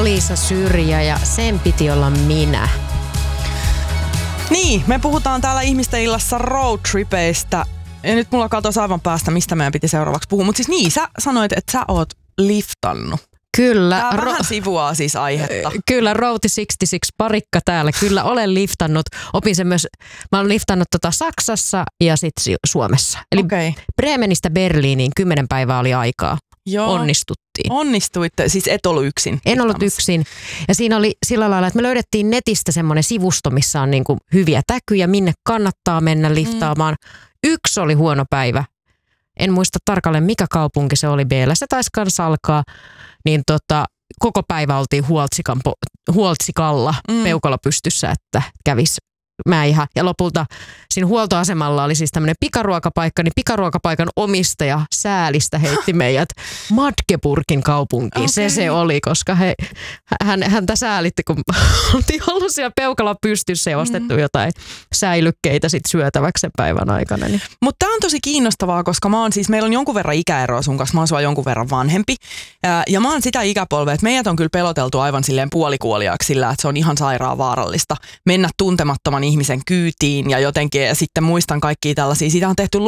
Alisa Syrjä ja sen piti olla minä. Niin, me puhutaan täällä Ihmisten illassa roadtripeistä. Ja nyt mulla katosi aivan päästä, mistä meidän piti seuraavaksi puhua. Mutta siis niin, sä sanoit, että sä oot liftannut. Kyllä. Tää vähän sivuaa siis aihetta. Kyllä, Routi 66 parikka täällä. Kyllä olen liftannut. Opin sen myös, mä olen liftannut Saksassa ja sitten Suomessa. Eli Bremenistä Berliiniin 10 päivää oli aikaa. Joo. Onnistuttiin. Onnistuitte, siis et ollut yksin. En ollut yksin. Ja siinä oli sillä lailla, että me löydettiin netistä semmoinen sivusto, missä on niinku hyviä täkyjä, minne kannattaa mennä liftaamaan. Yksi oli huono päivä. En muista tarkalleen, mikä kaupunki se oli. B:llä se taisi kanssa alkaa. Niin koko päivä oltiin Huoltsikalla peukalo pystyssä, että kävisi mäihä. Ja lopulta siinä huoltoasemalla oli siis tämmöinen pikaruokapaikka, niin pikaruokapaikan omistaja säälistä heitti meidät Magdeburgin kaupunkiin. Okay. Se oli, koska häntä säälitti, kun oltiin ollut siellä peukalo pystyssä ja ostettu jotain säilykkeitä sit syötäväksi sen päivän aikana. Niin. Mutta tämä on tosi kiinnostavaa, koska meillä on jonkun verran ikäeroa sun kanssa, mä oon sua jonkun verran vanhempi. Ja mä oon sitä ikäpolvea, että meidät on kyllä peloteltu aivan silleen puolikuoliaaksi sillä, että se on ihan sairaan vaarallista mennä tuntemattoman ihmisen kyytiin ja jotenkin, ja sitten muistan kaikkia tällaisia. Siitä on tehty